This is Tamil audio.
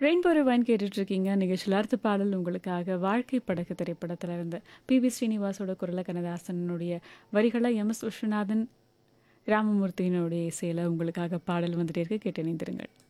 ரெயின்போ ரிவைன் கேட்டுட்ருக்கீங்க. நிகழ்ச்சியில் அடுத்த பாடல் உங்களுக்காக வாழ்க்கை படகு திரைப்படத்துல இருந்து பி.வி. ஸ்ரீனிவாசோட குரல கண்ணதாசனுடைய வரிகளை எம்.எஸ். விஸ்வநாதன், ராமமூர்த்தியினுடைய இசையில உங்களுக்காக பாடல் வந்துட்டே இருக்கு. கேட்டு இணைந்திருங்கள்.